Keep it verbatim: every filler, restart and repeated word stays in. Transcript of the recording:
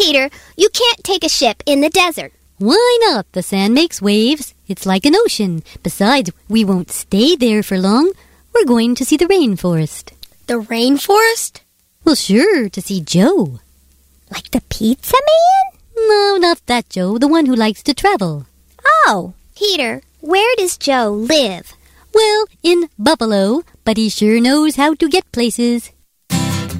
Peter, you can't take a ship in the desert. Why not? The sand makes waves. It's like an ocean. Besides, we won't stay there for long. We're going to see the rainforest. The rainforest? Well, sure, to see Joe. Like the pizza man? No, not that Joe, the one who likes to travel. Oh, Peter, where does Joe live? Well, in Buffalo, but he sure knows how to get places.